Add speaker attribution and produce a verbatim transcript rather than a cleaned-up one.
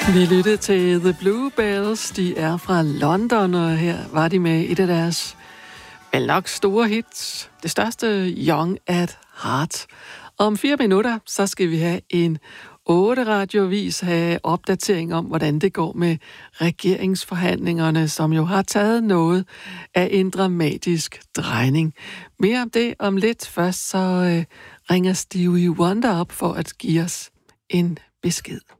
Speaker 1: Vi lyttede til The Bluebells. De er fra London, og her var de med et af deres vel nok store hits. Det største, Young at Heart. Om fire minutter, så skal vi have en otte radiovis have opdatering om, hvordan det går med regeringsforhandlingerne, som jo har taget noget af en dramatisk drejning. Mere om det om lidt. Først så øh, ringer Stevie Wonder op for at give os en besked.